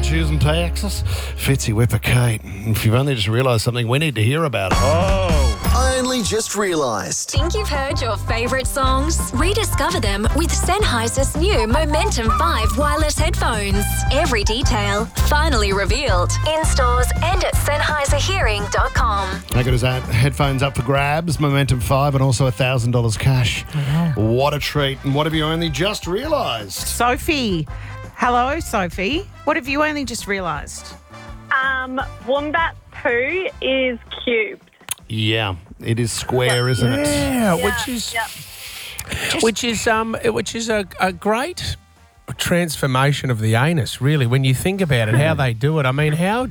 Houston, Texas. Fitzy Whipper Kate. If you've only just realised something, we need to hear about it. I only just realised. Think you've heard your favourite songs? Rediscover them with Sennheiser's new Momentum 5 wireless headphones. Every detail finally revealed in stores and at SennheiserHearing.com. How good is that? Headphones up for grabs, Momentum 5 and also $1,000 cash. What a treat. And what have you only just realised? Sophie. Hello, Sophie. What have you only just realised? Wombat poo is cubed. Yeah, it is square, isn't it? Yeah, Yeah, which is a great transformation of the anus, really, when you think about it, how they do it. I mean, Yeah.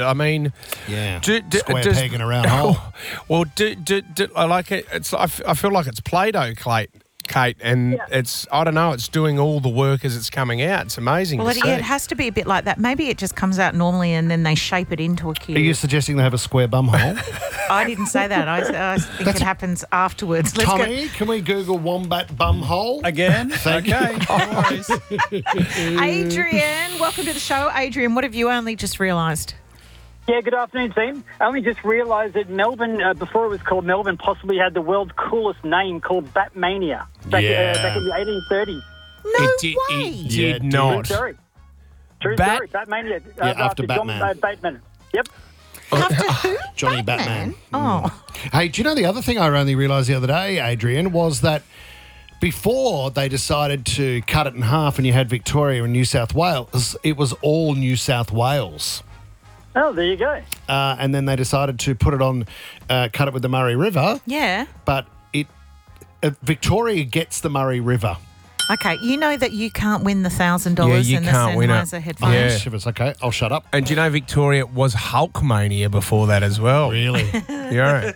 Square peg in a round hole. Well, I like it. I feel like it's Play-Doh, Kate, and it's, I don't know, it's doing all the work as it's coming out. It's amazing Well, to see. it has to be a bit like that. Maybe it just comes out normally and then they shape it into a cube. Are you suggesting they have a square bum hole? I didn't say that. I think it happens afterwards. Let's Tommy, can we Google wombat bum hole? Again? Thank okay. you. No worries. go. Adrian, welcome to the show. Adrian, what have you only just realised? Yeah, good afternoon, team. I only just realised that Melbourne, before it was called Melbourne, possibly had the world's coolest name called Batmania back in the 1830s. No way. It Yeah, did dude. not. True Bat- story. Batmania. after John Batman. Bateman. Yep. After who? Johnny Batman. Oh. Hey, do you know the other thing I only realised the other day, Adrian, was that before they decided to cut it in half and you had Victoria and New South Wales, it was all New South Wales. Oh, there you go. And then they decided to put it on, cut it with the Murray River, Yeah. but Victoria gets the Murray River. Okay, you know that you can't win the $1,000 Yeah, you and the can't win it. Sennheiser headphones. Yeah. Shivers, okay, I'll shut up. And do you know Victoria was Hulkmania before that as well? Really? Yeah.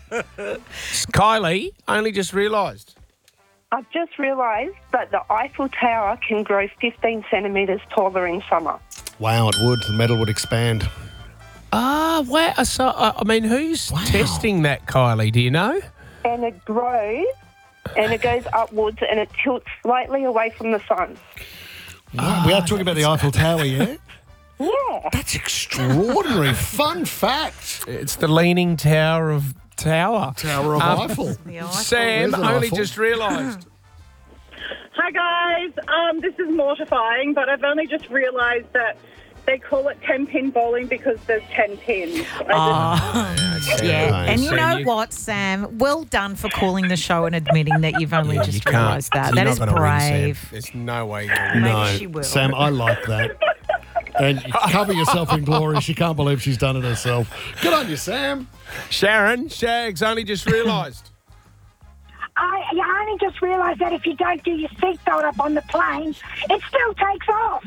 Kylie, only just realised. I've just realised that the Eiffel Tower can grow 15 centimetres taller in summer. Wow, it would. The metal would expand. Wow. So, I mean, who's testing that, Kylie? Do you know? And it grows and it goes upwards and it tilts slightly away from the sun. We are talking about the Eiffel Tower, yeah? Yeah. That's extraordinary. Fun fact. It's the Leaning Tower of Tower. Tower of Eiffel. The Eiffel. Sam, Where's an only Eiffel? just realised. Hi, guys. This is mortifying, but I've only just realised that they call it 10-pin bowling because there's 10 pins. Yeah, Nice. and you So know you- what, Sam? Well done for calling the show and admitting that you've only Yeah, just you can't. realised that. You're That not is gonna win, Sam. brave. There's no way you're going to Maybe No, she will. Sam, I like that. And cover yourself in glory. She can't believe she's done it herself. Good on you, Sam. Sharon, Shags, only just realised. You only just realised that if you don't do your seatbelt up on the plane, it still takes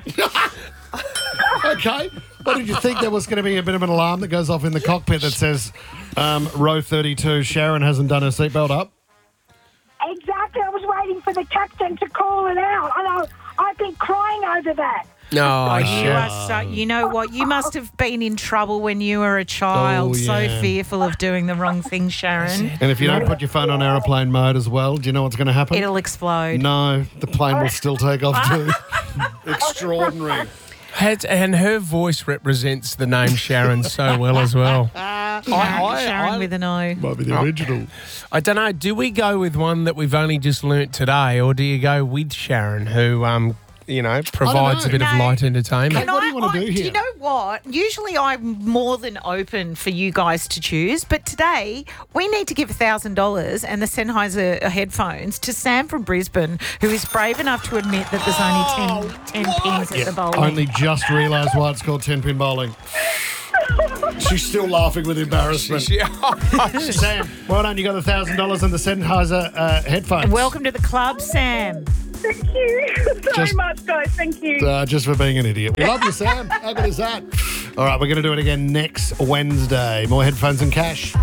off. Okay. What did you think? There was going to be a bit of an alarm that goes off in the cockpit that says, row 32, Sharon hasn't done her seatbelt up? Exactly. I was waiting for the captain to call it out. I know. I've been crying over that. No, You are so, you know what? You must have been in trouble when you were a child, Oh, yeah. so fearful of doing the wrong thing, Sharon. And if you don't put your phone on aeroplane mode as well, do you know what's going to happen? It'll explode. No, the plane will still take off too. Extraordinary. And her voice represents the name Sharon so well as well. Sharon with an O. Might be the original. I don't know. Do we go with one that we've only just learnt today, or do you go with Sharon, who provides a bit of No. light entertainment? Kate, what do you want to do Do here? you know what? Usually I'm more than open for you guys to choose, but today we need to give $1,000 and the Sennheiser headphones to Sam from Brisbane, who is brave enough to admit that there's only 10 pins at the bowling. Only just realised why it's called 10-pin bowling. She's still laughing with embarrassment. Sam, well done. You got $1,000 and the Sennheiser headphones. Welcome to the club, Sam. Thank you so Just- much, guys. Thank you. Just for being an idiot. We love you, Sam. How good is that? All right, we're going to do it again next Wednesday. More headphones and cash.